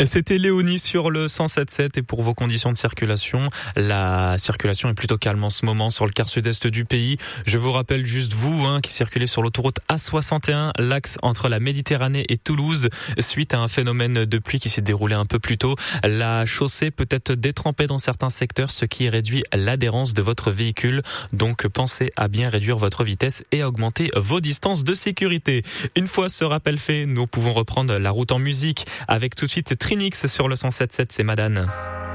C'était Léonie sur le 107.7 et pour vos conditions de circulation, la circulation est plutôt calme en ce moment sur le quart sud-est du pays. Je vous rappelle juste vous qui circulez sur l'autoroute A61, l'axe entre la Méditerranée et Toulouse, suite à un phénomène de pluie qui s'est déroulé un peu plus tôt. La chaussée peut être détrempée dans certains secteurs, ce qui réduit l'adhérence de votre véhicule. Donc pensez à bien réduire votre vitesse et à augmenter vos distances de sécurité. Une fois ce rappel fait, nous pouvons reprendre la route en musique avec tout de suite Trinix sur le 107.7, c'est Madane.